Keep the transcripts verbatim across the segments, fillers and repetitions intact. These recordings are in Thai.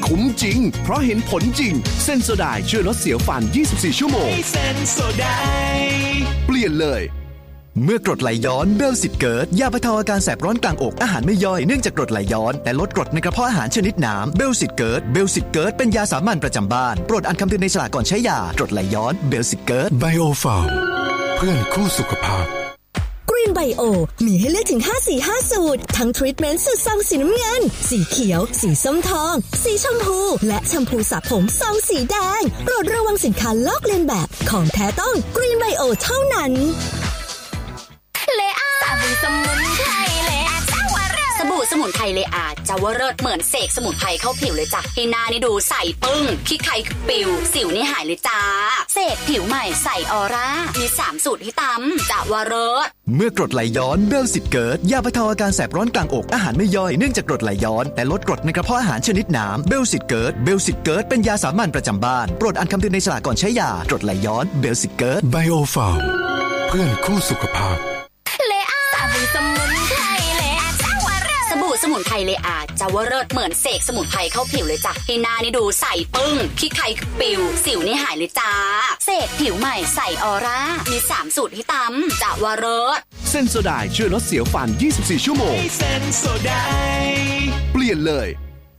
คุ้มจริงเพราะเห็นผลจริงเซนโซไดช่วยลดเสียวฟันยี่สิบสี่ชั่วโมงเซนโซไดเปลี่ยนเลยเมื่อกรดไหลย้อนเบลสิตเกิดยาบรรเทาอาการแสบร้อนกลางอกอาหารไม่ย่อยเนื่องจากกรดไหลย้อนแต่ลดกรดในกระเพาะอาหารชนิดน้ำเบลสิตเกิดเบลสิตเกิดเป็นยาสามัญประจำบ้านโปรดอ่านคำเตือนในฉลากก่อนใช้ยากรดไหลย้อนเบลสิตเกิดไบโอฟาร์มเพื่อนคู่สุขภาพกรีนไบโอมีให้เลือกถึงห้าสีห้าสูตรทั้งทรีทเมนต์สูตรซองสีน้ำเงินสีเขียวสีส้มทองสีชมพูและแชมพูสระผมซองสีแดงโปรดระวังสินค้าลอกเลียนแบบของแท้ต้องกรีนไบโอเท่านั้นเลอาสบู่สมุนไพรเลอาจาวเริศสบู่สมุนไพรเลอาจาวเริศเหมือนเสกสมุนไพรเข้าผิวเลยจ้ะให้หน้านี่ดูใสปึ้งขี้ใครปิวสิวนี่หายเลยจ้าเสกผิวใหม่ใสออร่ามีสามสูตรที่ตำจาวเริศเมื่อกรดไหลย้อนเบลสิตเกิดยาบรรเทาอาการแสบร้อนกลางอกอาหารไม่ย่อยเนื่องจากกรดไหลย้อนแต่ลดกรดในกระเพาะอาหารชนิดน้ำเบลสิตเกิดเบลสิตเกิดเป็นยาสามัญประจำบ้านโปรดอ่านคำเตือนในฉลากก่อนใช้ยากรดไหลย้อนเบลสิตเกิดไบโอฟาร์มเพื่อนคู่สุขภาพเลอาสบู่สมุนไพรเลอาจาวเริศสบู่สมุนไพรเลอาจาวเริศเหมือนเสกสมุนไพรเข้าผิวเลยจ้ะให้หน้านี่ดูใสปึ้งขี้ใครปิวสิวนี่หายเลยจ้าเสกผิวใหม่ใสออร่ามีสามสูตรที่ตำจาวเริศเซนโซไดช่วยลดเสียวฟันยี่สิบสี่ชั่วโมงเซนโซไดเปลี่ยนเลย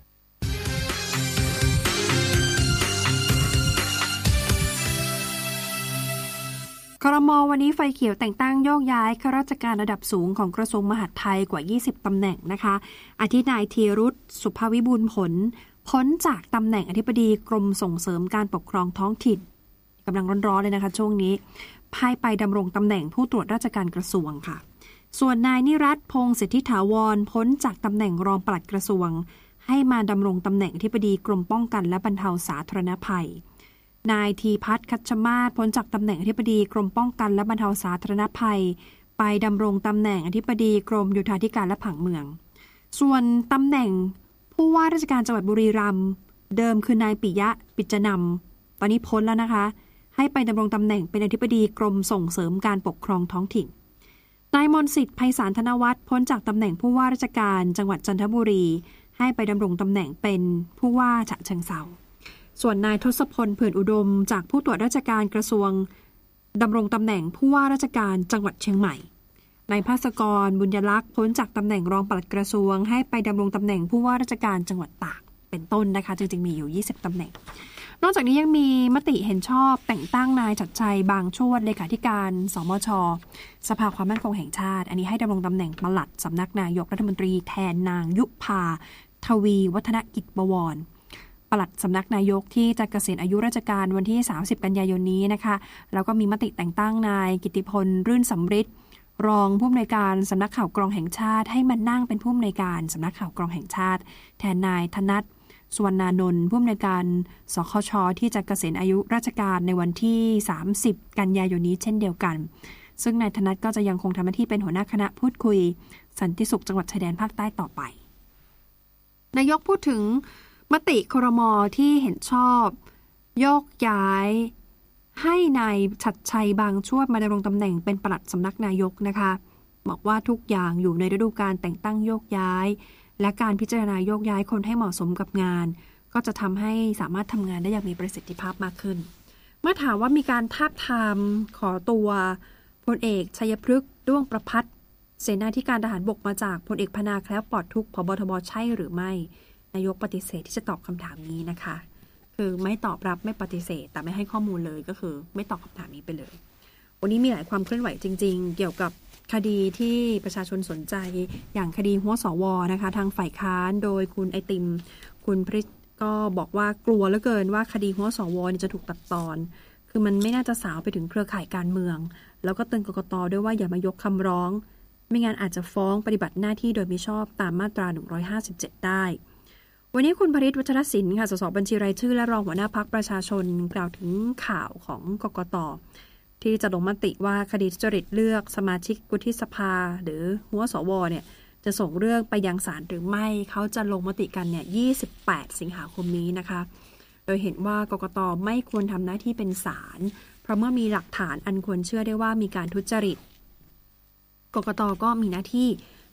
ครม.วันนี้ไฟเขียวแต่งตั้งโยกย้ายข้าราชการระดับสูงของกระทรวงมหาดไทยกว่ายี่สิบตำแหน่งนะคะอาทินายธีรุตสุภวิบูลย์ผลพ้นจากตำแหน่งอธิบดีกรมส่งเสริมการปกครองท้องถิ่นกำลังร้อนๆเลยนะคะช่วงนี้ให้ไปดำรงตำแหน่งผู้ตรวจราชการกระทรวงค่ะส่วนนายนิรัตน์พงษ์สิทธิถาวรพ้นจากตำแหน่งรองปลัดกระทรวงให้มาดำรงตำแหน่งอธิบดีกรมป้องกันและบรรเทาสาธารณภัยนายทีพัฒน์คัชมาศพ้นจากตำแหน่งอธิบดีกรมป้องกันและบรรเทาสาธารณภัยไปดำรงตำแหน่งอธิบดีกรมโยธาธิการและผังเมืองส่วนตำแหน่งผู้ว่าราชการจังหวัดบุรีรัมย์เดิมคือนายปิยะปิจนำตอนนี้พ้นแล้วนะคะให้ไปดำรงตำแหน่งเป็นอธิบดีกรมส่งเสริมการปกครองท้องถิ่นนายมนต์สิทธิ์ไพศาลธนวัฒน์พ้นจากตำแหน่งผู้ว่าราชการจังหวัดจันทบุรีให้ไปดำรงตำแหน่งเป็นผู้ว่าฉะเชิงเทราส่วนนายทศพลเผื่อนอุดมจากผู้ตรวจราชการกระทรวงดำรงตำแหน่งผู้ว่าราชการจังหวัดเชียงใหม่นายภาสกรบุญยลักษณ์พ้นจากตำแหน่งรองปลัดกระทรวงให้ไปดำรงตำแหน่งผู้ว่าราชการจังหวัดตากเป็นต้นนะคะจริงๆมีอยู่ยี่สิบตำแหน่งนอกจากนี้ยังมีมติเห็นชอบแต่งตั้งนายชัดชัยบางโชติเลขาธิการสมช.สภาความมั่นคงแห่งชาติอันนี้ให้ดำรงตำแหน่งปลัดสำนักนายกรัฐมนตรีแทนนางยุพาทวีวัฒนกิจบวรปลัดสำนักนายกที่จะเกษียณอายุราชการวันที่สามสิบกันยายนนี้นะคะแล้วก็มีมติแต่งตั้งนายกิติพลรื่นสำริดรองผู้อำนวยการสำนักข่าวกรองแห่งชาติให้มานั่งเป็นผู้อำนวยการสำนักข่าวกรองแห่งชาติแทนนายธนัทสุวรรณานนท์ผู้อำนวยการสคช.ที่จะเกษียณอายุราชการในวันที่สามสิบกันยายนนี้เช่นเดียวกันซึ่งนายธนัทก็จะยังคงทำหน้าที่เป็นหัวหน้าคณะพูดคุยสันติสุขจังหวัดชายแดนภาคใต้ต่อไปนายกพูดถึงมติครม.ที่เห็นชอบโยกย้ายให้นายชัดชัยบางโชติมาดำรงตำแหน่งเป็นปลัดสำนักนายกนะคะบอกว่าทุกอย่างอยู่ในฤดูกาลแต่งตั้งโยกย้ายและการพิจารณาโยกย้ายคนให้เหมาะสมกับงานก็จะทำให้สามารถทำงานได้อย่างมีประสิทธิภาพมากขึ้นเมื่อถามว่ามีการทาบทามขอตัวพลเอกชัยพฤกษ์ด้วงประภัสเสนาธิการทหารบกมาจากพลเอกพนาแคล้วปลอดทุกข์ผบ.ทบ.ใช่หรือไม่นายกปฏิเสธที่จะตอบคำถามนี้นะคะคือไม่ตอบรับไม่ปฏิเสธแต่ไม่ให้ข้อมูลเลยก็คือไม่ตอบคำถามนี้ไปเลยวันนี้มีหลายความเคลื่อนไหวจริงๆเกี่ยวกับคดีที่ประชาชนสนใจอย่างคดีหัวสวนะคะทางฝ่ายค้านโดยคุณไอติมคุณพริชก็บอกว่ากลัวเหลือเกินว่าคดีหัวสวจะถูกตัดตอนคือมันไม่น่าจะสาวไปถึงเครือข่ายการเมืองแล้วก็เตือนกกต.ด้วยว่าอย่ามายกคำร้องไม่งั้นอาจจะฟ้องปฏิบัติหน้าที่โดยมิชอบตามมาตราหนึ่งร้อยห้าสิบเจ็ดได้วันนี้คุณพริชวัชรศิลป์ค่ะสสบัญชีรายชื่อและรองหัวหน้าพรรคประชาชนกล่าวถึงข่าวของกกต.ที่จะลงมติว่าคดีทุจริตเลือกสมาชิกวุฒิสภาหรือหัวสวเนี่ยจะส่งเรื่องไปยังศาลหรือไม่เขาจะลงมติกันเนี่ยยี่สิบแปดสิงหาคมนี้นะคะโดยเห็นว่ากกต.ไม่ควรทำหน้าที่เป็นศาลเพราะเมื่อมีหลักฐานอันควรเชื่อได้ว่ามีการทุจริตกกต.ก็มีหน้าที่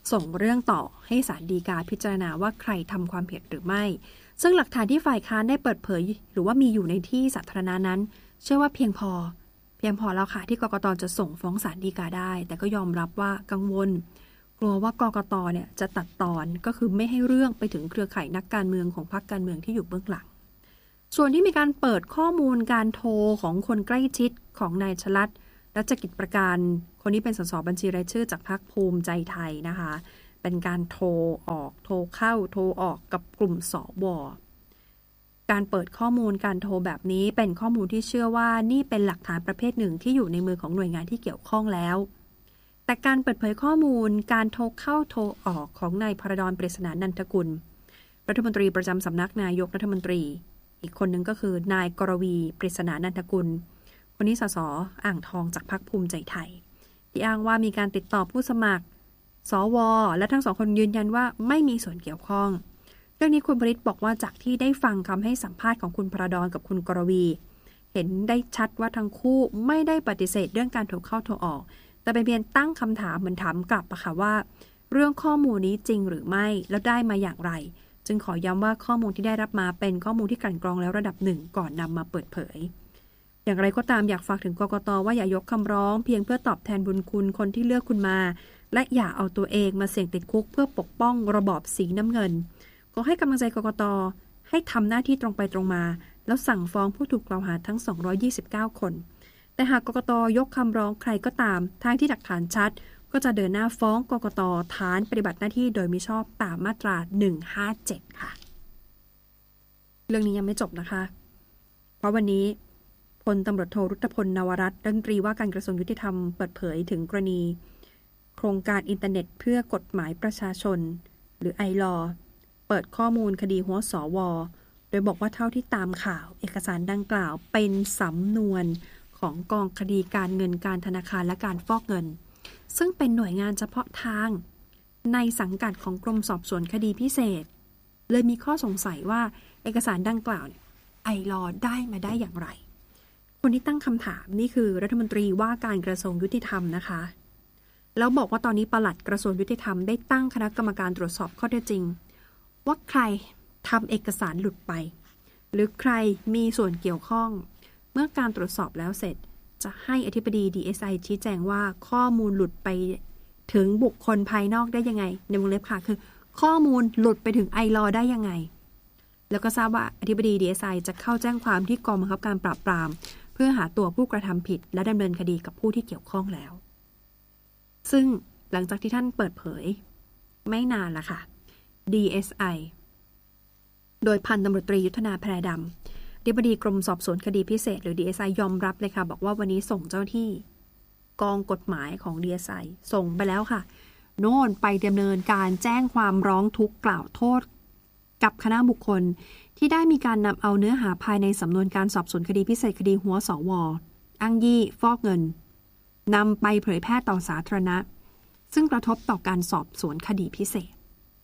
ส่งเรื่องต่อให้ศาลฎีกาพิจารณาว่าใครทำความผิดหรือไม่ซึ่งหลักฐานที่ฝ่ายค้านได้เปิดเผยหรือว่ามีอยู่ในที่สาธารณะนั้นเชื่อว่าเพียงพอเพียงพอแล้วค่ะที่กกต.จะส่งฟ้องศาลฎีกาได้แต่ก็ยอมรับว่ากังวลกลัวว่ากกต.เนี่ยจะตัดตอนก็คือไม่ให้เรื่องไปถึงเครือข่ายนักการเมืองของพรรคการเมืองที่อยู่เบื้องหลังส่วนที่มีการเปิดข้อมูลการโทรของคนใกล้ชิดของนายชลัดรัชกิจประการคนนี้เป็นสสบัญชีรายชื่อจากพรรคภูมิใจไทยนะคะเป็นการโทรออกโทรเข้าโทรออกกับกลุ่มสว.การเปิดข้อมูลการโทรแบบนี้เป็นข้อมูลที่เชื่อว่านี่เป็นหลักฐานประเภทหนึ่งที่อยู่ในมือของหน่วยงานที่เกี่ยวข้องแล้วแต่การเปิดเผยข้อมูลการโทรเข้าโทรออกของนายพระดอนปริศนานันทกุลรัฐมนตรีประจำสำนักนายกรัฐมนตรีอีกคนหนึ่งก็คือนายกรวีปริศนานันทกุลคนนี้สสอ่างทองจากพรรคภูมิใจไทยที่อ้างว่ามีการติดต่อผู้สมัครสวและทั้งสองคนยืนยันว่าไม่มีส่วนเกี่ยวข้องเรื่องนี้คุณปริศบอกว่าจากที่ได้ฟังคำให้สัมภาษณ์ของคุณพระดอนกับคุณกรวีเห็นได้ชัดว่าทั้งคู่ไม่ได้ปฏิเสธเรื่องการโทรเข้าโทรออกแต่เป็นเพียงตั้งคำถามเหมือนถามกลับอะค่ะว่าเรื่องข้อมูลนี้จริงหรือไม่แล้วได้มาอย่างไรจึงขอย้ำว่าข้อมูลที่ได้รับมาเป็นข้อมูลที่กลั่นกรองแล้วระดับหนึ่งก่อนนำมาเปิดเผยอย่างไรก็ตามอยากฝากถึงกกต.ว่าอย่ายกคำร้องเพียงเพื่อตอบแทนบุญคุณคนที่เลือกคุณมาและอย่าเอาตัวเองมาเสี่ยงติดคุกเพื่อปกป้องระบอบสีน้ำเงินขอให้กำลังใจกกต.ให้ทำหน้าที่ตรงไปตรงมาแล้วสั่งฟ้องผู้ถูกกล่าวหาทั้งสองร้อยยี่สิบเก้าคนแต่หากกกต.ยกคำร้องใครก็ตามทางที่หลักฐานชัดก็จะเดินหน้าฟ้องกกต.ฐานปฏิบัติหน้าที่โดยมิชอบตามมาตราหนึ่งห้าเจ็ดค่ะเรื่องนี้ยังไม่จบนะคะเพราะวันนี้พลตำรวจโทรุตพลนวรัตน์รัฐมนตรีว่าการกระทรวงยุติธรรมเปิดเผยถึงกรณีโครงการอินเทอร์เน็ตเพื่อกฎหมายประชาชนหรือไอลอเปิดข้อมูลคดีหัวสวโดยบอกว่าเท่าที่ตามข่าวเอกสารดังกล่าวเป็นสำนวนของกองคดีการเงินการธนาคารและการฟอกเงินซึ่งเป็นหน่วยงานเฉพาะทางในสังกัดของกรมสอบสวนคดีพิเศษเลยมีข้อสงสัยว่าเอกสารดังกล่าวเนี่ยไอลอได้มาได้อย่างไรคนที่ตั้งคำถามนี่คือรัฐมนตรีว่าการกระทรวงยุติธรรมนะคะแล้วบอกว่าตอนนี้ปลัดกระทรวงยุติธรรมได้ตั้งคณะกรรมการตรวจสอบข้อเท็จจริงว่าใครทำเอกสารหลุดไปหรือใครมีส่วนเกี่ยวข้องเมื่อการตรวจสอบแล้วเสร็จจะให้อธิบดี ดี เอส ไอ ชี้แจงว่าข้อมูลหลุดไปถึงบุคคลภายนอกได้ยังไงในวงเล็บค่ะคือข้อมูลหลุดไปถึงไอลอได้ยังไงแล้วก็ทราบว่าอธิบดี ดี เอส ไอ จะเข้าแจ้งความที่กองบังคับการปราบปรามเพื่อหาตัวผู้กระทำผิดและดำเนินคดีกับผู้ที่เกี่ยวข้องแล้วซึ่งหลังจากที่ท่านเปิดเผยไม่นานละค่ะ ดี เอส ไอ โดยพันตำรวจตรียุทธนาแพรดำอธิบดีกรมสอบสวนคดีพิเศษหรือ ดี เอส ไอ ยอมรับเลยค่ะบอกว่าวันนี้ส่งเจ้าที่กองกฎหมายของ ดี เอส ไอ ส่งไปแล้วค่ะโน่นไปดำเนินการแจ้งความร้องทุกข์กล่าวโทษกับคณะบุคคลที่ได้มีการนำเอาเนื้อหาภายในสำนวนการสอบสวนคดีพิเศษคดีหัวสวอ้างยี่ฟอกเงินนำไปเผยแพร่ต่อสาธารณะซึ่งกระทบต่อการสอบสวนคดีพิเศษ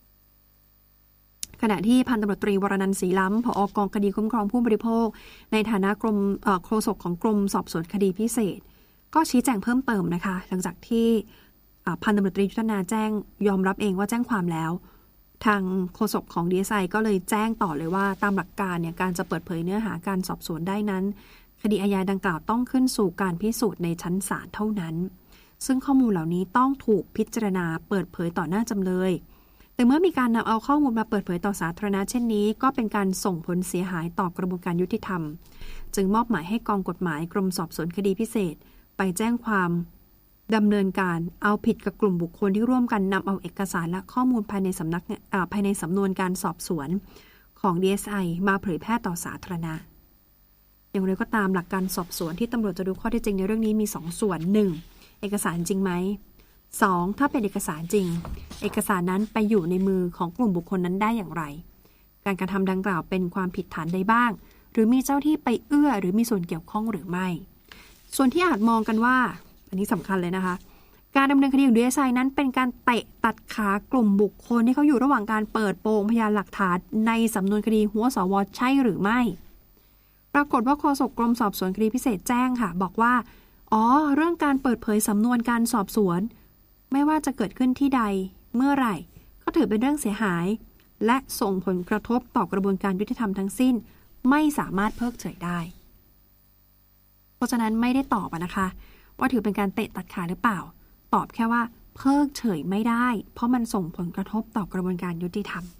ขณะที่พันตำรวจตรีวรนันท์ศรีล้ำผอ.กองคดีคุ้มครองผู้บริโภคในฐานะกรมโฆษกของกรมสอบสวนคดีพิเศษก็ชี้แจงเพิ่มเติมนะคะหลังจากที่พันตำรวจตรียุทธนาแจ้งยอมรับเองว่าแจ้งความแล้วทางโฆษกของ ดี เอส ไอ ก็เลยแจ้งต่อเลยว่าตามหลักการเนี่ยการจะเปิดเผยเนื้อหาการสอบสวนได้นั้นคดีอาญาดังกล่าวต้องขึ้นสู่การพิสูจน์ในชั้นศาลเท่านั้นซึ่งข้อมูลเหล่านี้ต้องถูกพิจารณาเปิดเผยต่อหน้าจำเลยแต่เมื่อมีการนำเอาข้อมูลมาเปิดเผยต่อสาธารณะเช่นนี้ก็เป็นการส่งผลเสียหายต่อกระบวนการยุติธรรมจึงมอบหมายให้กองกฎหมายกรมสอบสวนคดีพิเศษไปแจ้งความดำเนินการเอาผิดกับกลุ่มบุคคลที่ร่วมกันนำเอาเอกสารและข้อมูลภายในสำนักภายในสำนวนการสอบสวนของ ดี เอส ไอ มาเผยแพร่ต่อสาธารณะอย่างไรก็ตามหลักการสอบสวนที่ตำรวจจะดูข้อเท็จจริงในเรื่องนี้มีสองส่วน หนึ่ง เอกสารจริงไหมสองถ้าเป็นเอกสารจริงเอกสารนั้นไปอยู่ในมือของกลุ่มบุคคลนั้นได้อย่างไรการกระทำดังกล่าวเป็นความผิดฐานใดบ้างหรือมีเจ้าที่ไปเอื้อหรือมีส่วนเกี่ยวข้องหรือไม่ส่วนที่อาจมองกันว่าอันนี้สำคัญเลยนะคะการดำเนินคดีของ ดี เอส ไอ นั้นเป็นการเตะตัดขากลุ่มบุคคลที่เขาอยู่ระหว่างการเปิดโปงพยานหลักฐานในสำนวนคดีหัวสวใช่หรือไม่ปรากฏว่าโฆษกกรมสอบสวนคดีพิเศษแจ้งค่ะบอกว่าอ๋อเรื่องการเปิดเผยสำนวนการสอบสวนไม่ว่าจะเกิดขึ้นที่ใดเมื่อไหร่ก็ถือเป็นเรื่องเสียหายและส่งผลกระทบต่อกระบวนการยุติธรรมทั้งสิ้นไม่สามารถเพิกเฉยได้เพราะฉะนั้นไม่ได้ตอบนะคะว่าถือเป็นการเตะตัดขาหรือเปล่าตอบแค่ว่าเพิกเฉยไม่ได้เพราะมันส่งผลกระทบต่อกระบวนการยุติธรรม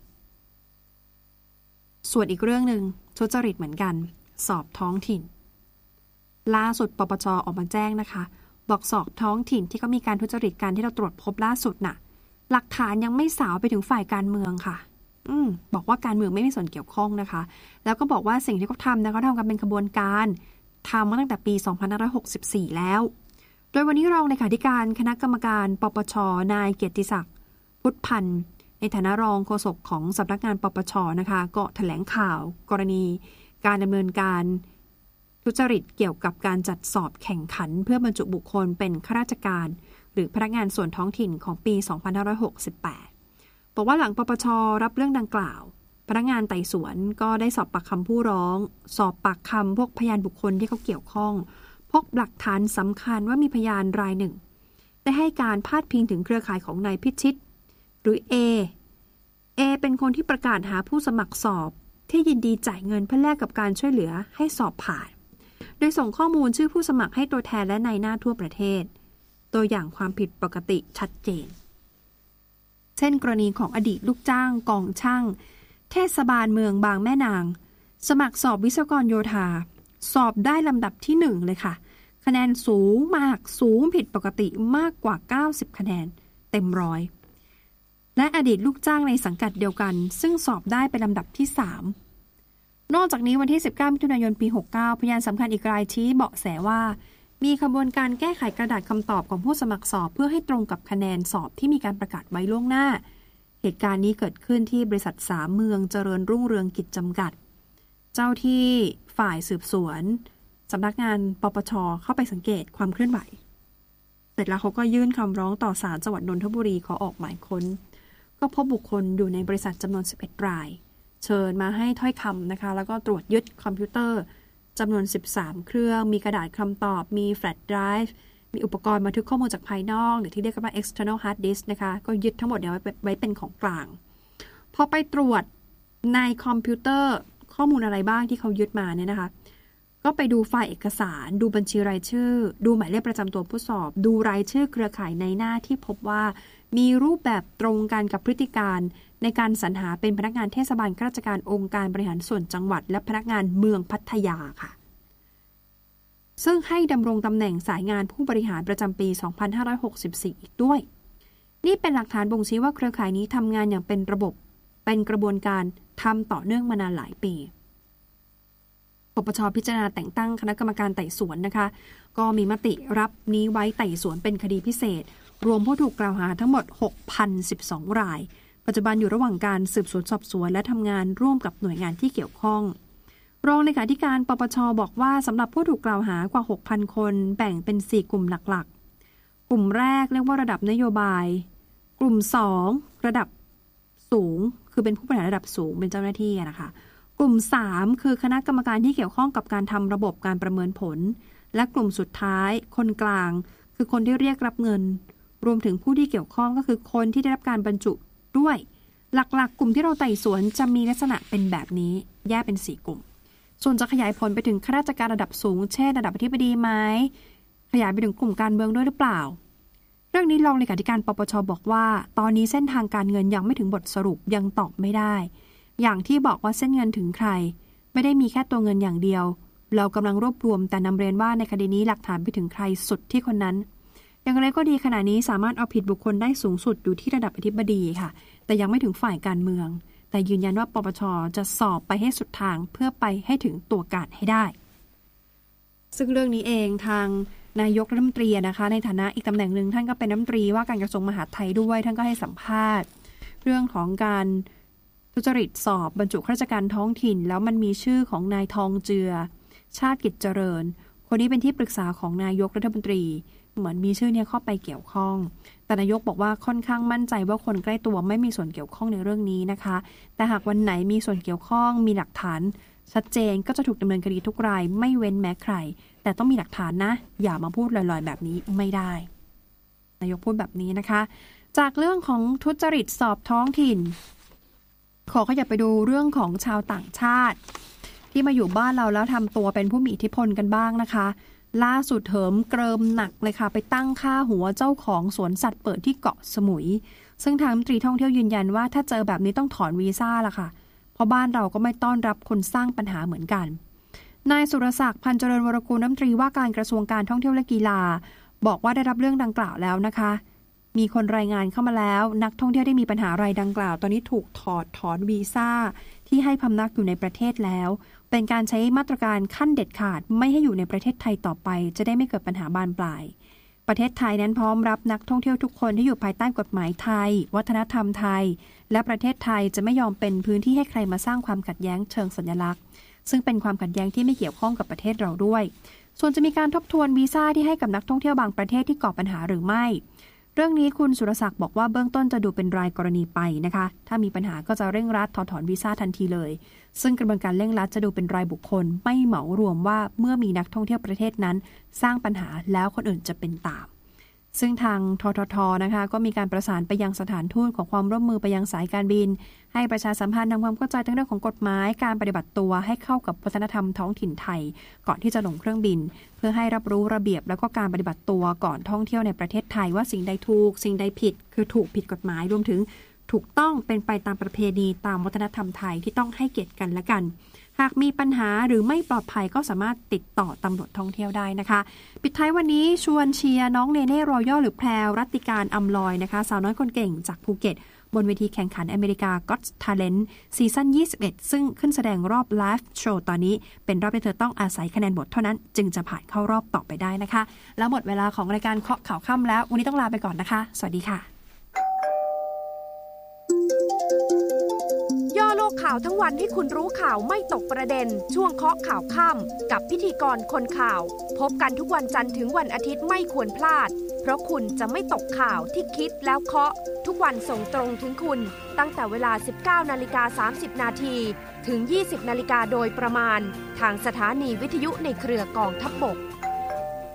ส่วนอีกเรื่องหนึ่งทุจริตเหมือนกันสอบท้องถิ่นล่าสุดปปช.ออกมาแจ้งนะคะบอกสอบท้องถิ่นที่ก็มีการทุจริตการที่เราตรวจพบล่าสุดน่ะหลักฐานยังไม่สาวไปถึงฝ่ายการเมืองค่ะอืมบอกว่าการเมืองไม่มีส่วนเกี่ยวข้องนะคะแล้วก็บอกว่าสิ่งที่เขาทำนะเขาทำกันเป็นขบวนการทำมาตั้งแต่ปีสองพันห้าร้อยหกสิบสี่แล้วโดยวันนี้รองเลขาธิการคณะกรรมการปปช.นายเกียรติศักดิ์พุทธพันธ์ในฐานะรองโฆษกของสำนักงานปปช.นะคะก็แถลงข่าวกรณีการดำเนินการทุจริตเกี่ยวกับการจัดสอบแข่งขันเพื่อบรรจุบุคคลเป็นข้าราชการหรือพนักงานส่วนท้องถิ่นของปีสองพันห้าร้อยหกสิบแปดบอกว่าหลังปปช.รับเรื่องดังกล่าวพนักงานไต่สวนก็ได้สอบปากคำผู้ร้องสอบปากคำพวกพยานบุคคลที่เขาเกี่ยวข้องพบหลักฐานสำคัญว่ามีพยานรายหนึ่งได้ให้การพาดพิงถึงเครือข่ายของนายพิชิตหรือ A A เป็นคนที่ประกาศหาผู้สมัครสอบที่ยินดีจ่ายเงินเพื่อแลกกับการช่วยเหลือให้สอบผ่านโดยส่งข้อมูลชื่อผู้สมัครให้ตัวแทนและนายหน้าทั่วประเทศตัวอย่างความผิดปกติชัดเจนเช่นกรณีของอดีตลูกจ้างกองช่างเทศบาลเมืองบางแม่นางสมัครสอบวิศวกรโยธาสอบได้ลำดับที่หนึ่งเลยค่ะคะแนนสูงมากสูงผิดปกติมากกว่าเก้าสิบคะแนนเต็มร้อยและอดีตลูกจ้างในสังกัดเดียวกันซึ่งสอบได้เป็นลำดับที่สามนอกจากนี้วันที่สิบเก้ามิถุนายนปีหกสิบเก้าพยานสำคัญอีกรายชี้เบาะแสว่ามีขบวนการแก้ไขกระดาษคำตอบของผู้สมัครสอบเพื่อให้ตรงกับคะแนนสอบที่มีการประกาศไว้ล่วงหน้าเหตุการณ์นี้เกิดขึ้นที่บริษัทสามเมืองเจริญรุ่งเรืองกิจจำกัดเจ้าที่ฝ่ายสืบสวนสำนักงานปปช.เข้าไปสังเกตความเคลื่อนไหวเสร็จแล้วเขาก็ยื่นคำร้องต่อศาลจังหวัดนนทบุรีขอออกหมายค้นก็พบบุคคลอยู่ในบริษัทจำนวนสิบเอ็ดรายเชิญมาให้ถ้อยคำนะคะแล้วก็ตรวจยึดคอมพิวเตอร์จำนวนสิบสามเครื่องมีกระดาษคำตอบมีแฟลชไดรฟ์มีอุปกรณ์บันทึกข้อมูลจากภายนอกหรือที่เรียกว่า external hard disk นะคะก็ยึดทั้งหมดเนี่ยไว้เป็นของกลางพอไปตรวจในคอมพิวเตอร์ข้อมูลอะไรบ้างที่เขายึดมาเนี่ยนะคะก็ไปดูไฟล์เอกสารดูบัญชีรายชื่อดูหมายเลขประจำตัวผู้สอบดูรายชื่อเครือข่ายในหน้าที่พบว่ามีรูปแบบตรงกันกับพฤติการในการสรรหาเป็นพนักงานเทศบาลข้าราชการองค์การบริหารส่วนจังหวัดและพนักงานเมืองพัทยาค่ะซึ่งให้ดำรงตำแหน่งสายงานผู้บริหารประจำปีสองพันห้าร้อยหกสิบสี่อีกด้วยนี่เป็นหลักฐานบ่งชี้ว่าเครือข่ายนี้ทำงานอย่างเป็นระบบเป็นกระบวนการทำต่อเนื่องมานานหลายปีปปช.พิจารณาแต่งตั้งคณะกรรมการไต่สวนนะคะก็มีมติรับนี้ไว้ไต่สวนเป็นคดีพิเศษรวมผู้ถูกกล่าวหาทั้งหมด หกพันสิบสอง รายปัจจุบันอยู่ระหว่างการสืบสวนสอบสวนและทำงานร่วมกับหน่วยงานที่เกี่ยวข้องรองเลขาธิการปปช.บอกว่าสำหรับผู้ถูกกล่าวหากว่า หกพัน คนแบ่งเป็นสี่กลุ่มหลักๆกลุ่มแรกเรียกว่าระดับนโยบายกลุ่มสองระดับสูงคือเป็นผู้บริหารระดับสูงเป็นเจ้าหน้าที่นะคะกลุ่มสามคือคณะกรรมการที่เกี่ยวข้องกับการทำระบบการประเมินผลและกลุ่มสุดท้ายคนกลางคือคนที่เรียกรับเงินรวมถึงผู้ที่เกี่ยวข้องก็คือคนที่ได้รับการบรรจุด้วยหลักๆกลุ่มที่เราไต่สวนจะมีลักษณะเป็นแบบนี้แยกเป็นสี่กลุ่มส่วนจะขยายผลไปถึงข้าราชการระดับสูงเช่นระดับอธิบดีไหมขยายไปถึงกลุ่มการเมืองด้วยหรือเปล่าเรื่องนี้รองเลขาธิการปปช.บอกว่าตอนนี้เส้นทางการเงินยังไม่ถึงบทสรุปยังตอบไม่ได้อย่างที่บอกว่าเส้นเงินถึงใครไม่ได้มีแค่ตัวเงินอย่างเดียวเรากำลังรวบรวมแต่นำเรียนว่าในคดีนี้หลักฐานไปถึงใครสุดที่คนนั้นอย่างไรก็ดีขณะนี้สามารถเอาผิดบุคคลได้สูงสุดอยู่ที่ระดับอธิบดีค่ะแต่ยังไม่ถึงฝ่ายการเมืองแต่ยืนยันว่าปปช.จะสอบไปให้สุดทางเพื่อไปให้ถึงตัวการให้ได้ซึ่งเรื่องนี้เองทางนายกรัฐมนตรีนะคะในฐานะอีกตำแหน่งหนึ่งท่านก็เป็นรัฐมนตรีว่าการกระทรวงมหาดไทยด้วยท่านก็ให้สัมภาษณ์เรื่องของการทุจริตสอบบรรจุข้าราชการท้องถิ่นแล้วมันมีชื่อของนายทองเจือชาติกิจเจริญคนนี้เป็นที่ปรึกษาของนายกรัฐมนตรีเหมือนมีชื่อเนี่ยเข้าไปเกี่ยวข้องแต่นายกบอกว่าค่อนข้างมั่นใจว่าคนใกล้ตัวไม่มีส่วนเกี่ยวข้องในเรื่องนี้นะคะแต่หากวันไหนมีส่วนเกี่ยวข้องมีหลักฐานชัดเจนก็จะถูกดำเนินคดีทุกรายไม่เว้นแม้ใครแต่ต้องมีหลักฐานนะอย่ามาพูดลอยๆแบบนี้ไม่ได้นายกพูดแบบนี้นะคะจากเรื่องของทุจริตสอบท้องถิ่นขอขยับไปดูเรื่องของชาวต่างชาติที่มาอยู่บ้านเราแล้วทำตัวเป็นผู้มีอิทธิพลกันบ้างนะคะล่าสุดเหิมเกริมหนักเลยค่ะไปตั้งค่าหัวเจ้าของสวนสัตว์เปิดที่เกาะสมุยซึ่งทางรัฐมนตรีท่องเที่ยวยืนยันว่าถ้าเจอแบบนี้ต้องถอนวีซ่าละค่ะเพราะบ้านเราก็ไม่ต้อนรับคนสร้างปัญหาเหมือนกันนายสุรศักดิ์พันเจริญวรกูลรัฐมนตรีว่าการกระทรวงการท่องเที่ยวและกีฬาบอกว่าได้รับเรื่องดังกล่าวแล้วนะคะมีคนรายงานเข้ามาแล้วนักท่องเที่ยวได้มีปัญหารายดังกล่าวตอนนี้ถูกถอดถอนวีซ่าที่ให้พำนักอยู่ในประเทศแล้วเป็นการใช้มาตรการขั้นเด็ดขาดไม่ให้อยู่ในประเทศไทยต่อไปจะได้ไม่เกิดปัญหาบานปลายประเทศไทยนั้นพร้อมรับนักท่องเที่ยวทุกคนที่อยู่ภายใต้กฎหมายไทยวัฒนธรรมไทยและประเทศไทยจะไม่ยอมเป็นพื้นที่ให้ใครมาสร้างความขัดแย้งเชิงสัญลักษณ์ซึ่งเป็นความขัดแย้งที่ไม่เกี่ยวข้องกับประเทศเราด้วยส่วนจะมีการทบทวนวีซ่าที่ให้กับนักท่องเที่ยวบางประเทศที่ก่อปัญหาหรือไม่เรื่องนี้คุณสุรศักดิ์บอกว่าเบื้องต้นจะดูเป็นรายกรณีไปนะคะถ้ามีปัญหาก็จะเร่งรัดถอดถอนวีซ่าทันทีเลยซึ่งกระบวนการเร่งรัดจะดูเป็นรายบุคคลไม่เหมารวมว่าเมื่อมีนักท่องเที่ยวประเทศนั้นสร้างปัญหาแล้วคนอื่นจะเป็นตามซึ่งทางทททนะคะก็มีการประสานไปยังสถานทูตขอความร่วมมือไปยังสายการบินให้ประชาสัมพันธ์ทำความเข้าใจทั้งเรื่องของกฎหมายการปฏิบัติตัวให้เข้ากับวัฒนธรรมท้องถิ่นไทยก่อนที่จะลงเครื่องบินเพื่อให้รับรู้ระเบียบแล้วก็การปฏิบัติตัวก่อนท่องเที่ยวในประเทศไทยว่าสิ่งใดถูกสิ่งใดผิดคือถูกผิดกฎหมายรวมถึงถูกต้องเป็นไปตามประเพณีตามวัฒนธรรมไทยที่ต้องให้เกียรติกันและกันหากมีปัญหาหรือไม่ปลอดภัยก็สามารถติดต่อตำรวจท่องเที่ยวได้นะคะปิดท้ายวันนี้ชวนเชียร์น้องเนเน่รอยัลหรือแพรวรัตติการอำลอยนะคะสาวน้อยคนเก่งจากภูเก็ตบนเวทีแข่งขันอเมริกา Got Talent ซีซั่นยี่สิบเอ็ดซึ่งขึ้นแสดงรอบไลฟ์โชว์ตอนนี้เป็นรอบที่เธอต้องอาศัยคะแนนบทเท่านั้นจึงจะผ่านเข้ารอบต่อไปได้นะคะแล้วหมดเวลาของรายการเคาะข่าวค่ำแล้ววันนี้ต้องลาไปก่อนนะคะสวัสดีค่ะย่อโลกข่าวทั้งวันให้คุณรู้ข่าวไม่ตกประเด็นช่วงเคาะข่าวค่ำกับพิธีกรคนข่าวพบกันทุกวันจันทร์ถึงวันอาทิตย์ไม่ควรพลาดเพราะคุณจะไม่ตกข่าวที่คิดแล้วเคาะทุกวันส่งตรงถึงคุณตั้งแต่เวลา สิบเก้านาฬิกาสามสิบนาที ถึง ยี่สิบนาฬิกาโดยประมาณทางสถานีวิทยุในเครือกองทัพบก